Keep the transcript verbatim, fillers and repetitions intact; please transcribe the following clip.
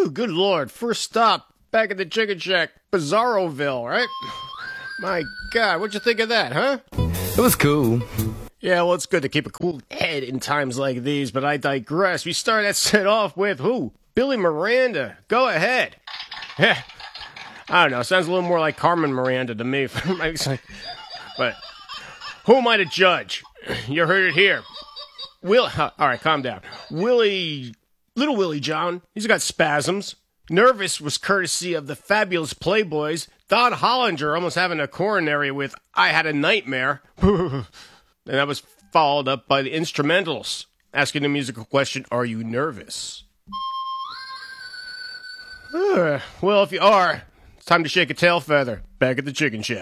Whew, good Lord. First stop, back at the Chicken Shack, Bizarroville, right? My God, what'd you think of that, huh? It was cool. Yeah, well, it's good to keep a cool head in times like these, but I digress. We start that set off with who? Billy Miranda. Go ahead. Yeah. I don't know. Sounds a little more like Carmen Miranda to me. But who am I to judge? You heard it here. Will. All right, calm down. Willie, little Willie John, he's got spasms. Nervous was courtesy of the fabulous Playboys. Don Hollinger almost having a coronary with I Had a Nightmare. And that was followed up by the Instrumentals, asking the musical question, are you nervous? Uh, well, if you are, it's time to shake a tail feather back at the Chicken Shack.